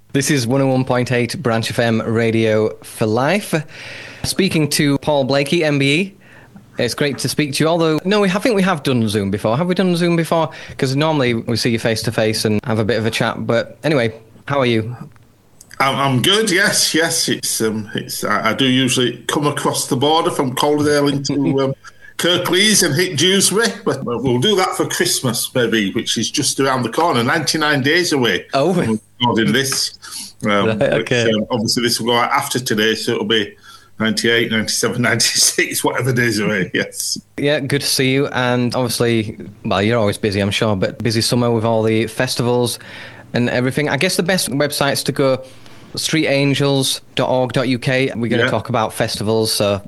This is 101.8 Branch FM Radio for Life. Speaking to Paul Blakey, MBE. It's great to speak to you, although, no, I think we have done Zoom before. Have we done Zoom before? Because normally we see you face to face and have a bit of a chat. But anyway, how are you? I'm good, yes. It's I do usually come across the border from Calderdale into Kirklees and hit Dewsbury, but we'll do that for Christmas, maybe, which is just around the corner, 99 days away. Oh. From recording this. Right, okay. Which, obviously, this will go out after today, so it'll be 98, 97, 96, whatever days away, yes. Yeah, good to see you. And obviously, well, you're always busy, I'm sure, but busy summer with all the festivals and everything. I guess the best websites to go, streetangels.org.uk. We're going to talk about festivals, so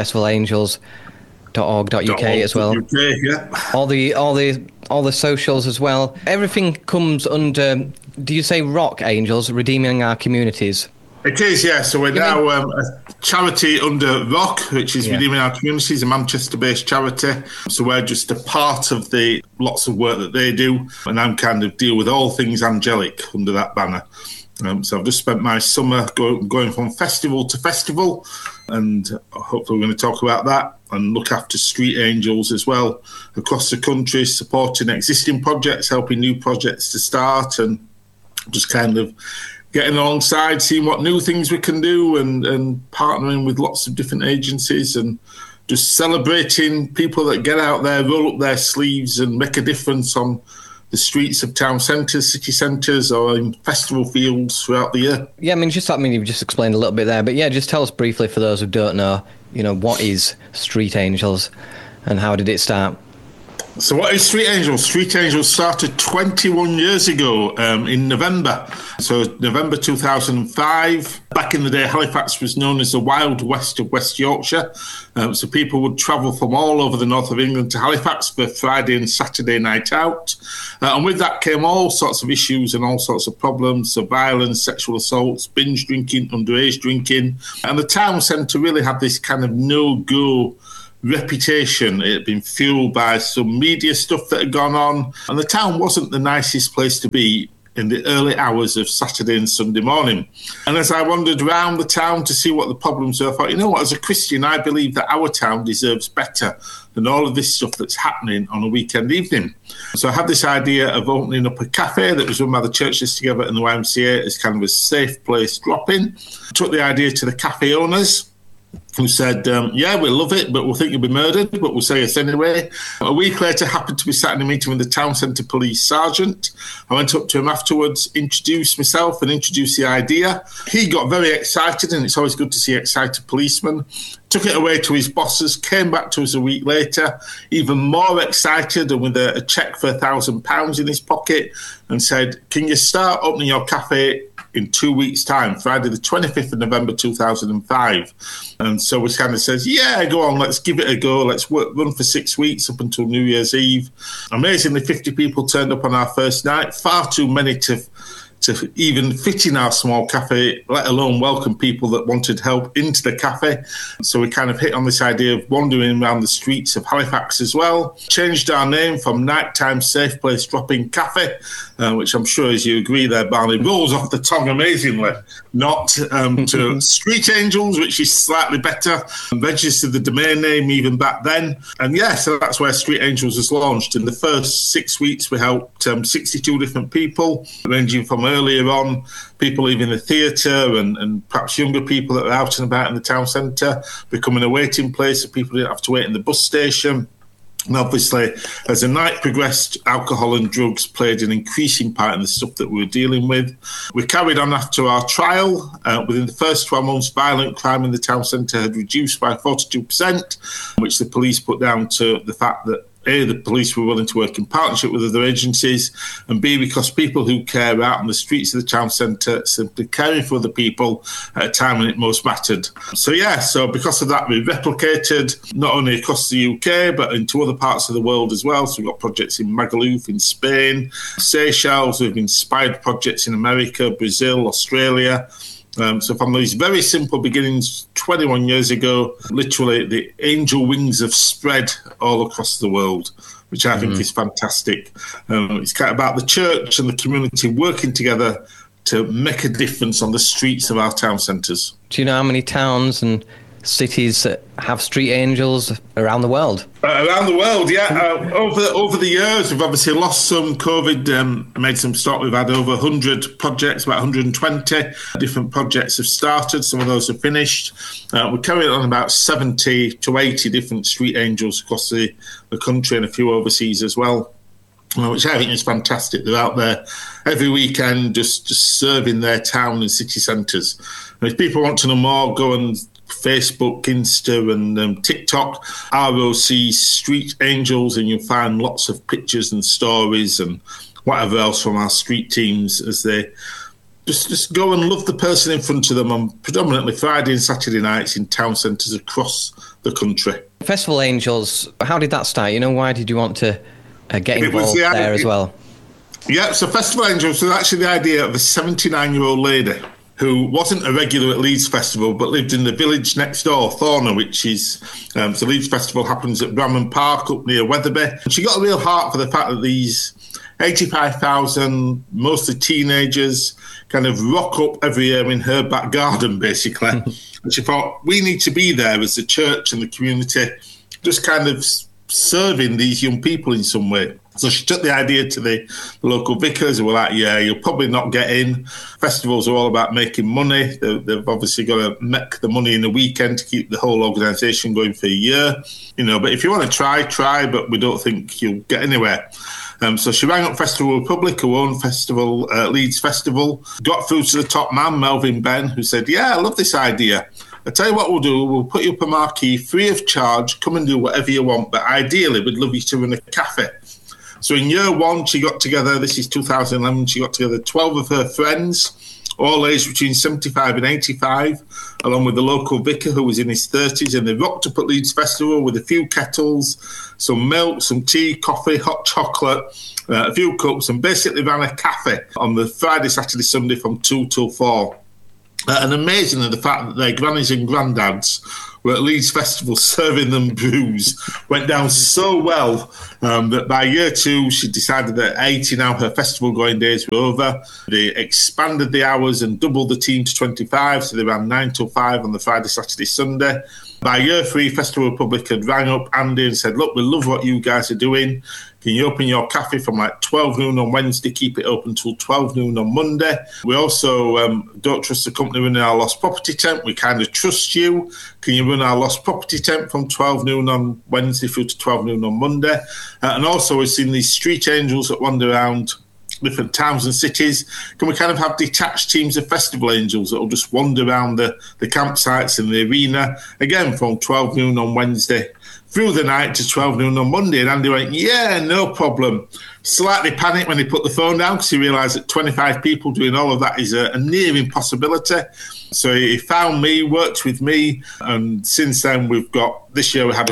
festivalangels.org.uk as well. UK, yeah. All the socials as well. Everything comes under, do you say Rock Angels, Redeeming Our Communities? It is, yeah. So we're now a charity under Rock, which is Redeeming Our Communities, a Manchester-based charity. So we're just a part of the lots of work that they do, and I'm kind of deal with all things angelic under that banner. So I've just spent my summer going from festival to festival, and hopefully we're going to talk about that and look after street angels as well across the country, supporting existing projects, helping new projects to start, and just kind of getting alongside, seeing what new things we can do, and partnering with lots of different agencies, and just celebrating people that get out there, roll up their sleeves and make a difference on the streets of town centres, city centres, or in festival fields throughout the year. Yeah, you've just explained a little bit there, but yeah, just tell us briefly for those who don't know, what is Street Angels and how did it start? So what is Street Angels? Street Angels started 21 years ago in November. So November 2005. Back in the day, Halifax was known as the Wild West of West Yorkshire. So people would travel from all over the north of England to Halifax for Friday and Saturday night out. And with that came all sorts of issues and all sorts of problems. So violence, sexual assaults, binge drinking, underage drinking. And the town centre really had this kind of no-go reputation. It had been fueled by some media stuff that had gone on, and the town wasn't the nicest place to be in the early hours of Saturday and Sunday morning. And as I wandered around the town to see what the problems were, I thought, as a Christian, I believe that our town deserves better than all of this stuff that's happening on a weekend evening. So I had this idea of opening up a cafe that was run by the churches together and the YMCA as kind of a safe place drop-in. Took the idea to the cafe owners, who said, we'll love it, but we'll think you'll be murdered, but we'll say yes anyway. A week later, happened to be sat in a meeting with the town centre police sergeant. I went up to him afterwards, introduced myself and introduced the idea. He got very excited, and it's always good to see excited policemen. Took it away to his bosses, came back to us a week later, even more excited and with a cheque for £1,000 in his pocket, and said, can you start opening your cafe in 2 weeks' time, Friday the 25th of November 2005. And so we kind of says, go on, let's give it a go. Let's run for 6 weeks up until New Year's Eve. Amazingly, 50 people turned up on our first night, far too many to even fit in our small cafe, let alone welcome people that wanted help into the cafe. So we kind of hit on this idea of wandering around the streets of Halifax as well. Changed our name from Nighttime Safe Place Drop-In Cafe, which I'm sure, as you agree there, Barney, rolls off the tongue amazingly, not to Street Angels, which is slightly better, registered the domain name even back then. And so that's where Street Angels was launched. In the first 6 weeks, we helped 62 different people, ranging from earlier on, people leaving the theatre and perhaps younger people that are out and about in the town centre, becoming a waiting place so people didn't have to wait in the bus station. And obviously, as the night progressed, alcohol and drugs played an increasing part in the stuff that we were dealing with. We carried on after our trial. Within the first 12 months, violent crime in the town centre had reduced by 42%, which the police put down to the fact that A, the police were willing to work in partnership with other agencies, and B, because people who care out on the streets of the town centre simply caring for other people at a time when it most mattered. So because of that, we replicated not only across the UK, but into other parts of the world as well. So we've got projects in Magaluf in Spain, Seychelles, we've inspired projects in America, Brazil, Australia. So from these very simple beginnings 21 years ago, literally the angel wings have spread all across the world, which I think is fantastic. It's kind of about the church and the community working together to make a difference on the streets of our town centres. Do you know how many towns and cities have street angels around the world? Around the world, yeah. Over the years, we've obviously lost some. COVID made some stop. We've had over 100 projects, about 120 different projects have started. Some of those are finished. We're carrying on about 70 to 80 different street angels across the country and a few overseas as well, which I think is fantastic. They're out there every weekend just serving their town and city centres. And if people want to know more, go on Facebook, Insta and TikTok, ROC Street Angels, and you'll find lots of pictures and stories and whatever else from our street teams as they just go and love the person in front of them on predominantly Friday and Saturday nights in town centres across the country. Festival Angels, how did that start? Why did you want to get involved there as well? Yeah, so Festival Angels was actually the idea of a 79-year-old lady who wasn't a regular at Leeds Festival, but lived in the village next door, Thorner, which is, the Leeds Festival happens at Bramham Park up near Wetherby. And she got a real heart for the fact that these 85,000, mostly teenagers, kind of rock up every year in her back garden, basically. And she thought, we need to be there as a church and the community, just kind of serving these young people in some way. So she took the idea to the local vicars who were like, yeah, you'll probably not get in. Festivals are all about making money. They've obviously got to make the money in the weekend to keep the whole organisation going for a year. But if you want to try, but we don't think you'll get anywhere. So she rang up Festival Republic, who own Festival, Leeds Festival, got through to the top man, Melvin Ben, who said, yeah, I love this idea. I tell you what we'll do, we'll put you up a marquee free of charge, come and do whatever you want, but ideally we'd love you to run a cafe. So in year one, she got together, this is 2011, she got together 12 of her friends, all aged between 75 and 85, along with the local vicar who was in his 30s, and they rocked up at Leeds Festival with a few kettles, some milk, some tea, coffee, hot chocolate, a few cups, and basically ran a cafe on the Friday, Saturday, Sunday from 2 till 4. And amazingly, the fact that their grannies and granddads were at Leeds Festival serving them brews went down so well that by year 2, she decided that 80 now her festival going days were over. They expanded the hours and doubled the team to 25, so they ran 9 till 5 on the Friday, Saturday, Sunday. By year 3, Festival Republic had rang up Andy and said, look, we love what you guys are doing. Can you open your cafe from like 12 noon on Wednesday, keep it open till 12 noon on Monday? We also don't trust the company running our lost property tent. We kind of trust you. Can you run our lost property tent from 12 noon on Wednesday through to 12 noon on Monday? And also we've seen these street angels that wander around different towns and cities. Can we kind of have detached teams of festival angels that will just wander around the campsites and the arena, again, from 12 noon on Wednesday through the night to 12 noon on Monday? And Andy went, yeah, no problem. Slightly panicked when he put the phone down because he realised that 25 people doing all of that is a near impossibility. So he found me, worked with me, and since then we've got, this year we had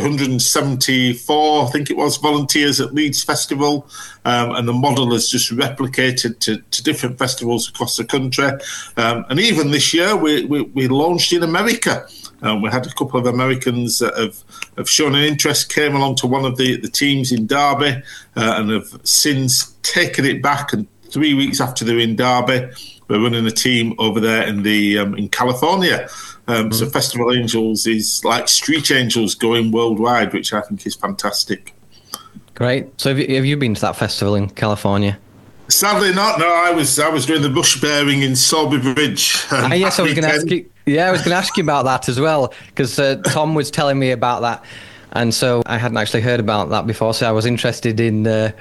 174, I think it was, volunteers at Leeds Festival, and the model has just replicated to different festivals across the country. And even this year we launched in America. We had a couple of Americans that have shown an interest, came along to one of the teams in Derby, and have since taken it back. And 3 weeks after they're in Derby, we're running a team over there in California. So Festival Angels is like Street Angels going worldwide, which I think is fantastic. Great. So have you been to that festival in California? Sadly not. No, I was doing the bush bearing in Salisbury Bridge. Yes, I was going to ask you. Yeah, I was going to ask you about that as well, because Tom was telling me about that, and so I hadn't actually heard about that before, so I was interested in that.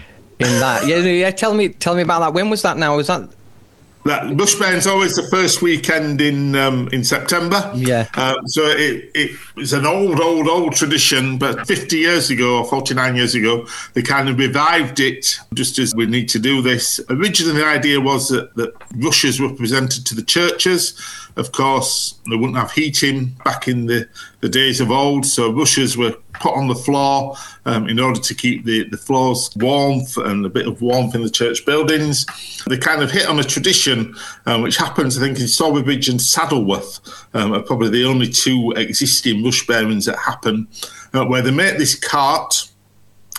Yeah. Tell me about that. When was that? Now was that? That bush bearing's always the first weekend in September. Yeah. So it's an old tradition, but 50 years ago or 49 years ago, they kind of revived it just as we need to do this. Originally, the idea was that rushes were presented to the churches. Of course, they wouldn't have heating back in the days of old, so rushes were put on the floor in order to keep the floors warmth and a bit of warmth in the church buildings. They kind of hit on a tradition which happens, I think, in Salisbury Bridge and Saddleworth, are probably the only two existing rush bearings that happen, where they make this cart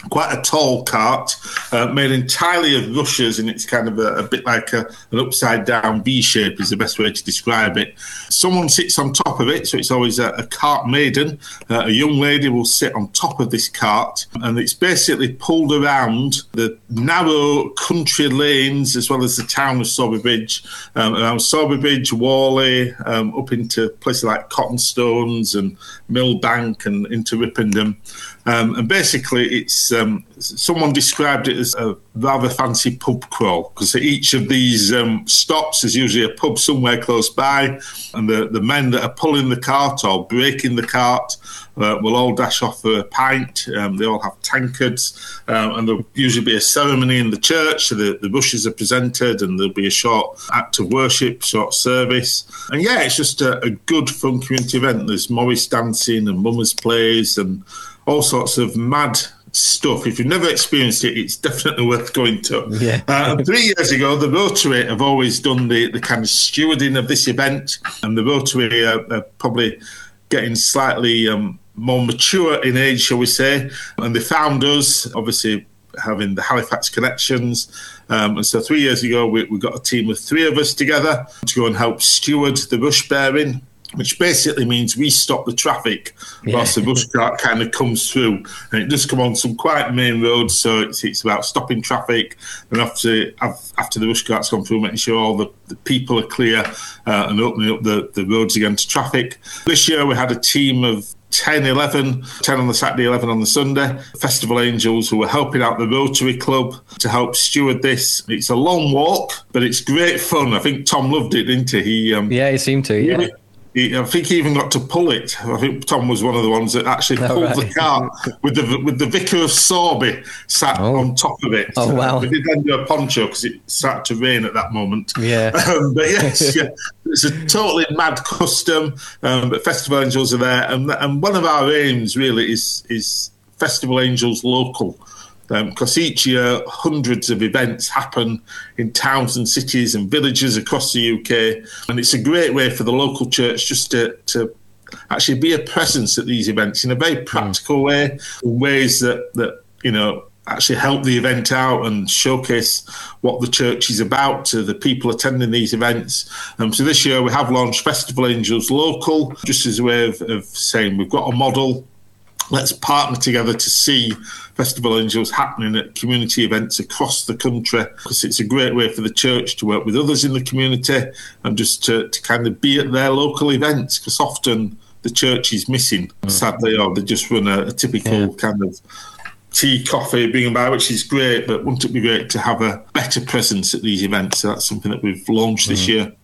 quite a tall cart, made entirely of rushes, and it's kind of a bit like an upside-down V shape is the best way to describe it. Someone sits on top of it, so it's always a cart maiden. A young lady will sit on top of this cart, and it's basically pulled around the narrow country lanes as well as the town of Sowerby Bridge, around Sowerby Bridge, Whalley, up into places like Cottonstones and Millbank and into Ripponden. And basically, it's someone described it as a rather fancy pub crawl, because at each of these stops is usually a pub somewhere close by, and the men that are pulling the cart or breaking the cart will all dash off for a pint. They all have tankards, and there'll usually be a ceremony in the church, so the rushes are presented, and there'll be a short act of worship, short service. And yeah, it's just a good, fun community event. There's Morris dancing and mummers plays and all sorts of mad stuff. If you've never experienced it, it's definitely worth going to. Yeah. 3 years ago, the Rotary have always done the kind of stewarding of this event, and the Rotary are probably getting slightly more mature in age, shall we say, and they found us, obviously having the Halifax connections, and so 3 years ago we got a team of 3 of us together to go and help steward the rush bearing, which basically means we stop the traffic whilst the rush cart kind of comes through. And it does come on some quite main roads, so it's about stopping traffic, and after the rush cart's gone through, making sure all the people are clear and opening up the roads again to traffic. This year we had a team of 10 on the Saturday, 11 on the Sunday. Festival Angels, who were helping out the Rotary Club to help steward this. It's a long walk, but it's great fun. I think Tom loved it, didn't he? He seemed to, yeah. I think he even got to pull it. I think Tom was one of the ones that actually pulled the cart with the Vicar of Sowerby sat on top of it. Oh, wow. We did then do a poncho because it started to rain at that moment. Yeah. But yes, it's a totally mad custom, but Festival Angels are there. And one of our aims really is Festival Angels local. Because each year hundreds of events happen in towns and cities and villages across the UK, and it's a great way for the local church just to actually be a presence at these events in a very practical way, in ways that actually help the event out and showcase what the church is about to the people attending these events. So this year we have launched Festival Angels Local, just as a way of saying we've got a model. Let's partner together to see Festival Angels happening at community events across the country, because it's a great way for the church to work with others in the community and just to kind of be at their local events, because often the church is missing, sadly, or they just run a typical kind of tea, coffee, bring about, which is great, but wouldn't it be great to have a better presence at these events? So that's something that we've launched this year.